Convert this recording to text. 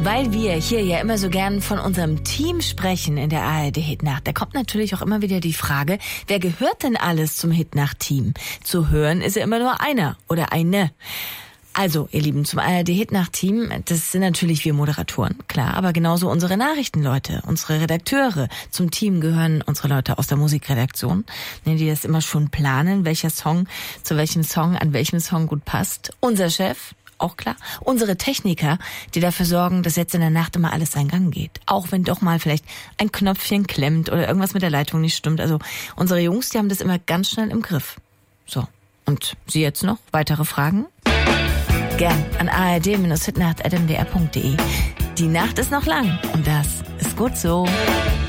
Weil wir hier ja immer so gern von unserem Team sprechen in der ARD-Hitnacht, da kommt natürlich auch immer wieder die Frage, wer gehört denn alles zum Hitnacht-Team? Zu hören ist ja immer nur einer oder eine. Also, ihr Lieben, zum ARD-Hitnacht-Team, das sind natürlich wir Moderatoren, klar, aber genauso unsere Nachrichtenleute, unsere Redakteure. Zum Team gehören unsere Leute aus der Musikredaktion, die das immer schon planen, welcher Song zu welchem Song, an welchem Song gut passt. Unser Chef, auch klar. Unsere Techniker, die dafür sorgen, dass jetzt in der Nacht immer alles seinen Gang geht. Auch wenn doch mal vielleicht ein Knöpfchen klemmt oder irgendwas mit der Leitung nicht stimmt. Also unsere Jungs, die haben das immer ganz schnell im Griff. So, und Sie jetzt noch? Weitere Fragen? Gern an ard-hitnacht@mdr.de. Die Nacht ist noch lang und das ist gut so.